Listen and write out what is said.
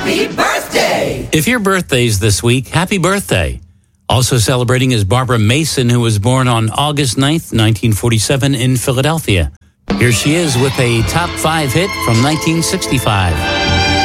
Happy birthday! If your birthday's this week, happy birthday. Also celebrating is Barbara Mason, who was born on August 9th, 1947 in Philadelphia. Here she is with a top 5 hit from 1965.